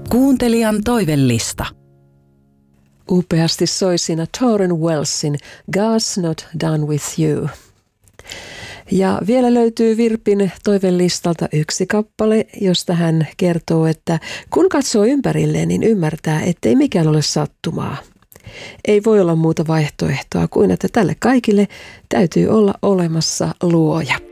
Kuuntelijan toivellista. Upeasti soi siinä Tauren Wellsin God's Not Done With You. Ja vielä löytyy Virpin toivelistalta yksi kappale, josta hän kertoo, että kun katsoo ympärilleen, niin ymmärtää, ettei mikään ole sattumaa. Ei voi olla muuta vaihtoehtoa kuin, että tälle kaikille täytyy olla olemassa luoja.